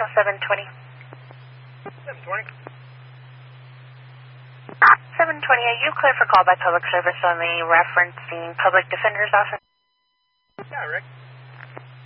Central 720. 720. 720, are you clear for call by public service only referencing Public Defender's Office? Yeah, Rick.